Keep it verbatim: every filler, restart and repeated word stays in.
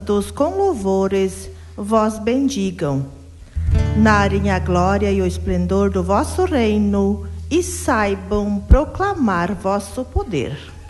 com louvores vós bendigam. Narem a glória e o esplendor do vosso reino e saibam proclamar vosso poder.